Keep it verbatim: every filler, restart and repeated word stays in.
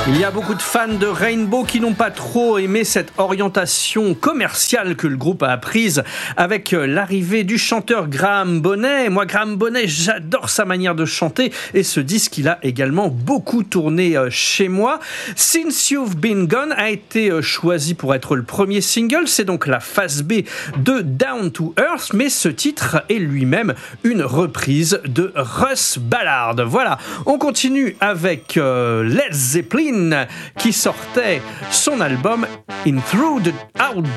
Il y a beaucoup de fans de Rainbow qui n'ont pas trop aimé cette orientation commerciale que le groupe a prise avec l'arrivée du chanteur Graham Bonnet. Moi, Graham Bonnet, j'adore sa manière de chanter et ce disque, il a également beaucoup tourné chez moi. Since You've Been Gone a été choisi pour être le premier single. C'est donc la phase B de Down to Earth, mais ce titre est lui-même une reprise de Russ Ballard. Voilà, on continue avec euh, Led Zeppelin qui sortait son album In Through the Out